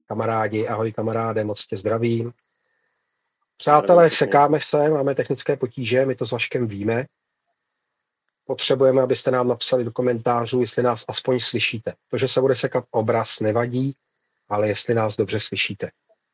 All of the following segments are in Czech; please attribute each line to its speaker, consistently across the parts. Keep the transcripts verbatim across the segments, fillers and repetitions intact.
Speaker 1: kamarádi, ahoj kamaráde, moc tě zdravím.
Speaker 2: Zdravím
Speaker 1: Přátelé,
Speaker 2: všechny.
Speaker 1: sekáme se, máme technické potíže, my to s Vaškem víme. Potřebujeme, abyste nám napsali do komentářů, jestli nás aspoň slyšíte. To, že se bude sekat obraz, nevadí, ale jestli nás dobře slyšíte.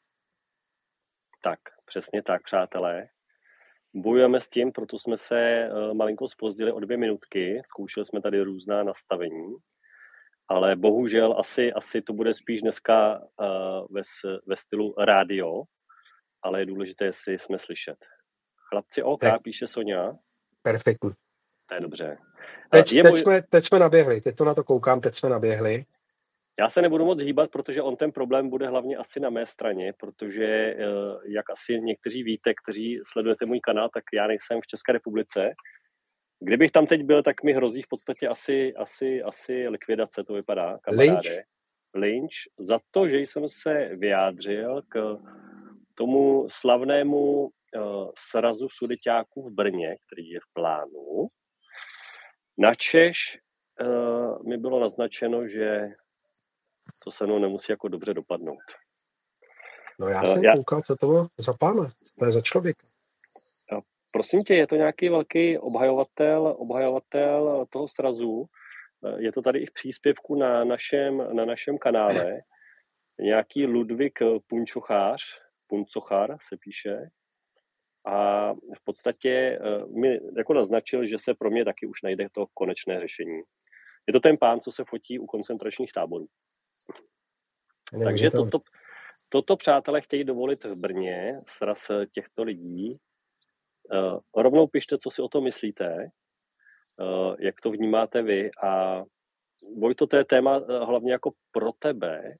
Speaker 2: Tak, přesně tak, přátelé. Bojujeme s tím, proto jsme se uh, malinko zpozdili o dvě minutky. Zkoušeli jsme tady různá nastavení, ale bohužel asi, asi to bude spíš dneska uh, ve, ve stylu rádio, ale je důležité, jestli jsme slyšet. Chlapci, OK,
Speaker 1: Tak.
Speaker 2: Píše Sonia.
Speaker 1: Perfektní.
Speaker 2: To je dobře.
Speaker 1: Teď,
Speaker 2: je
Speaker 1: teď,
Speaker 2: boj...
Speaker 1: jsme, teď jsme naběhli, teď to na to koukám, teď jsme naběhli.
Speaker 2: Já se nebudu moc hýbat, protože on ten problém bude hlavně asi na mé straně, protože jak asi někteří víte, kteří sledujete můj kanál, tak já nejsem v České republice. Kdybych tam teď byl, tak mi hrozí v podstatě asi, asi, asi likvidace, to vypadá, kamaráde.
Speaker 1: Lynch?
Speaker 2: Lynch za to, že jsem se vyjádřil k tomu slavnému uh, srazu sudeťáků v Brně, který je v plánu. Načež uh, mi bylo naznačeno, že to se mnou nemusí jako dobře dopadnout.
Speaker 1: No já jsem já... koukal, co to bylo za pána, co to je za člověk.
Speaker 2: Prosím tě, je to nějaký velký obhajovatel, obhajovatel toho srazu. Je to tady i v příspěvku na našem, na našem kanále. Nějaký Ludvík Punčochář, Puncochar se píše. A v podstatě mi jako naznačil, že se pro mě taky už najde to konečné řešení. Je to ten pán, co se fotí u koncentračních táborů. Takže toto, toto, přátelé, chtějí dovolit v Brně, sraz těchto lidí. Uh, rovnou pište, co si o tom myslíte, uh, jak to vnímáte vy a Vojto, to je téma uh, hlavně jako pro tebe,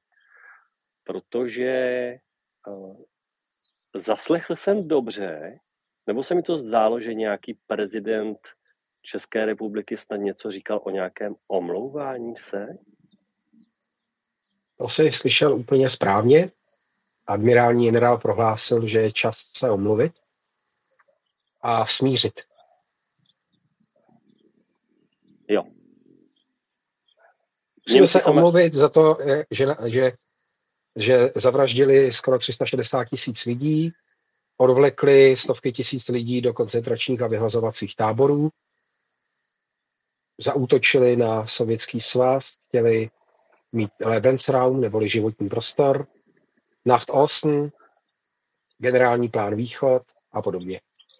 Speaker 2: protože uh, zaslechl jsem dobře, nebo se mi to zdálo, že nějaký prezident České republiky snad něco říkal o nějakém omlouvání se?
Speaker 1: To jsi slyšel úplně správně. Admirální generál prohlásil, že je čas se omluvit a smířit.
Speaker 2: Jo.
Speaker 1: Musíme se omluvit za to, že, že, že zavraždili skoro tři sta šedesát tisíc lidí, odvlekli stovky tisíc lidí do koncentračních a vyhlazovacích táborů, zaútočili na Sovětský svaz, chtěli mít Lebensraum, neboli životní prostor, Nacht Osten, generální plán Východ a podobně.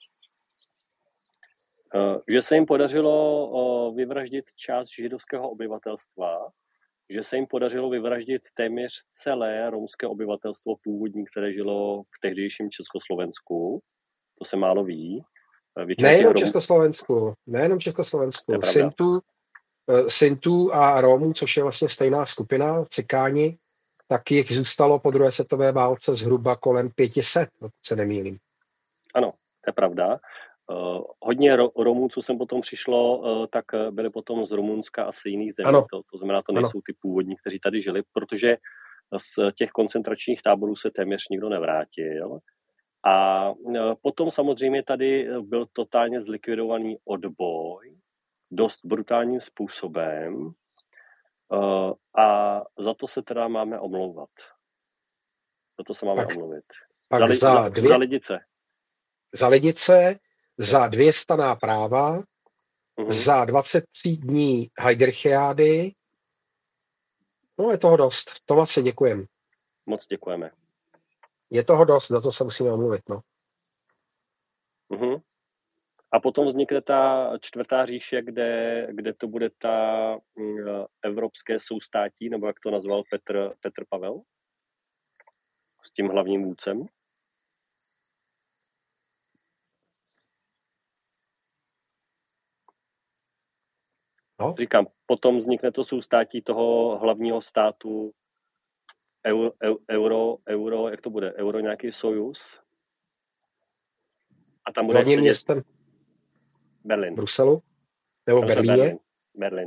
Speaker 2: Že se jim podařilo vyvraždit část židovského obyvatelstva, že se jim podařilo vyvraždit téměř celé romské obyvatelstvo původní, které žilo v tehdejším Československu. To se málo ví.
Speaker 1: Nejenom Rom... Československu, nejenom Československu. Sintu, Sintu a Romů, což je vlastně stejná skupina, Cikáni, tak jich zůstalo po druhé světové válce zhruba kolem pět set, pokud se nemýlím.
Speaker 2: Ano, to je pravda. Uh, hodně ro- Romů, co sem potom přišlo, uh, tak byli potom z Rumunska a z jiných zemí. To, to znamená, to nejsou ano. Ty původní, kteří tady žili, protože z těch koncentračních táborů se téměř nikdo nevrátil. A uh, potom samozřejmě tady byl totálně zlikvidovaný odboj, dost brutálním způsobem. Uh, a za to se teda máme omlouvat. Za to se máme
Speaker 1: pak,
Speaker 2: omluvit.
Speaker 1: Pak
Speaker 2: za, li,
Speaker 1: za,
Speaker 2: za,
Speaker 1: dvě,
Speaker 2: za lidice.
Speaker 1: Za lidice, za dvě staná práva, uh-huh. za dvacet tři dní Heidrichiády. No, je toho dost. To moc si děkujeme.
Speaker 2: Moc děkujeme.
Speaker 1: Je toho dost, za to se musíme omluvit, no.
Speaker 2: Uh-huh. A potom vznikne ta čtvrtá říše, kde, kde to bude ta uh, evropské soustátí, nebo jak to nazval Petr, Petr Pavel? S tím hlavním vůdcem. No. Říkám, potom vznikne to soustátí toho hlavního státu euro, euro, euro, jak to bude? Euro nějaký sojus? A tam bude
Speaker 1: hlavním
Speaker 2: sedět
Speaker 1: městem
Speaker 2: Berlin.
Speaker 1: Bruselu? Nebo Berlíně?
Speaker 2: Berlin. Berlin.